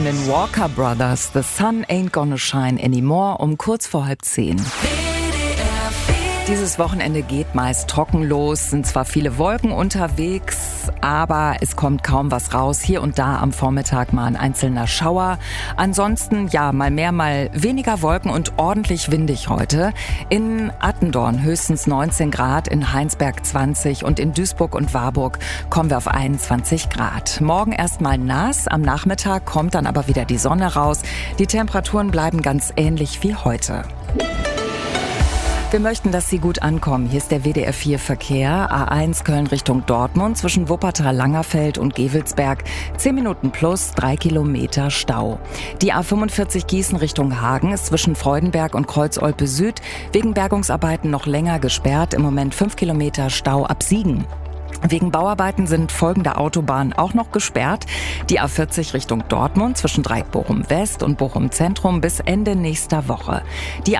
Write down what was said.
Den Walker Brothers, The Sun Ain't Gonna Shine Anymore, um kurz vor 9:30. Dieses Wochenende geht meist trocken los, sind zwar viele Wolken unterwegs, aber es kommt kaum was raus. Hier und da am Vormittag mal ein einzelner Schauer. Ansonsten ja, mal mehr, mal weniger Wolken und ordentlich windig heute. In Attendorn höchstens 19 Grad, in Heinsberg 20 und in Duisburg und Warburg kommen wir auf 21 Grad. Morgen erstmal nass, am Nachmittag kommt dann aber wieder die Sonne raus. Die Temperaturen bleiben ganz ähnlich wie heute. Wir möchten, dass Sie gut ankommen. Hier ist der WDR 4 Verkehr. A1 Köln Richtung Dortmund zwischen Wuppertal-Langerfeld und Gevelsberg. 10 Minuten plus 3 Kilometer Stau. Die A45 Gießen Richtung Hagen ist zwischen Freudenberg und Kreuz-Olpe Süd wegen Bergungsarbeiten noch länger gesperrt. Im Moment 5 Kilometer Stau ab Siegen. Wegen Bauarbeiten sind folgende Autobahnen auch noch gesperrt. Die A40 Richtung Dortmund zwischen Dreieck Bochum West und Bochum Zentrum bis Ende nächster Woche. Die